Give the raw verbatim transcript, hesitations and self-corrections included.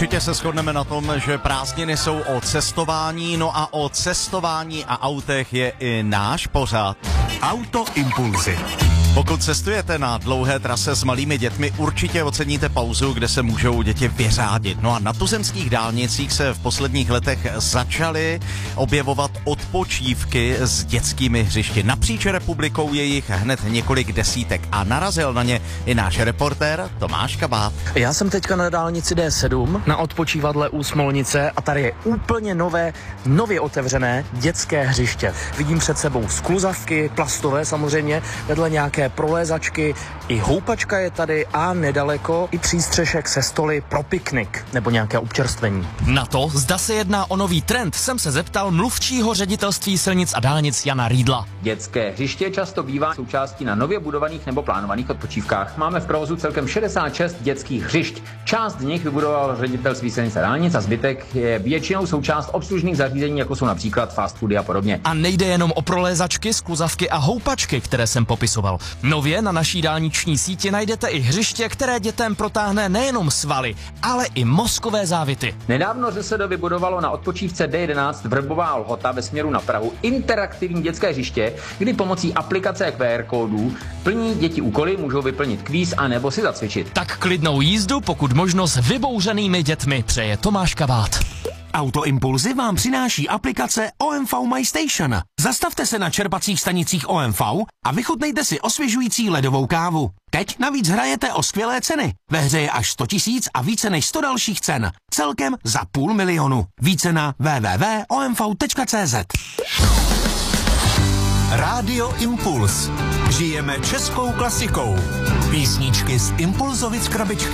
Určitě se shodneme na tom, že prázdniny jsou o cestování, no a o cestování a autech je i náš pořad. Auto Impulzy. Pokud cestujete na dlouhé trase s malými dětmi, určitě oceníte pauzu, kde se můžou děti vyřádit. No a na tuzemských dálnicích se v posledních letech začaly objevovat odpočívky s dětskými hřišti. Napříč republikou je jich hned několik desítek a narazil na ně i náš reportér Tomáš Kabát. Já jsem teďka na dálnici D sedm na odpočívadle u Smolnice a tady je úplně nové, nově otevřené dětské hřiště. Vidím před sebou skluzavky, plastové samozřejmě, vedle nějaké prolézačky, i houpačka je tady a nedaleko i přístřešek se stoly pro piknik nebo nějaké občerstvení. Na to, zda se jedná o nový trend, jsem se zeptal mluvčího ředitelství silnic a dálnic Jana Rýdla. Dětské hřiště často bývá součástí na nově budovaných nebo plánovaných odpočívkách. Máme v provozu celkem šedesát šest dětských hřišť. Část z nich vybudoval ředitelství silnic a dálnic a zbytek je většinou součást obslužných zařízení, jako jsou například fast foody a podobně. A nejde jenom o prolézačky, skluzavky a houpačky, které jsem popisoval. Nově na naší dálniční síti najdete i hřiště, které dětem protáhne nejenom svaly, ale i mozkové závity. Nedávno ŘSD vybudovalo na odpočívce D jedenáct Vrbová Lhota ve směru na Prahu interaktivní dětské hřiště, kdy pomocí aplikace Q R kódů plní děti úkoly, můžou vyplnit kvíz a nebo si zacvičit. Tak klidnou jízdu, pokud možno s vybouřenými dětmi, přeje Tomáš Kabát. Auto Impulzy vám přináší aplikace O M V My Station. Zastavte se na čerpacích stanicích O M V a vychutnejte si osvěžující ledovou kávu. Teď navíc hrajete o skvělé ceny. Ve hře je až sto tisíc a více než sto dalších cen. Celkem za půl milionu. Více na w w w tečka o m v tečka c z. Rádio Impuls. Žijeme českou klasikou. Písničky z Impulzovic krabičky.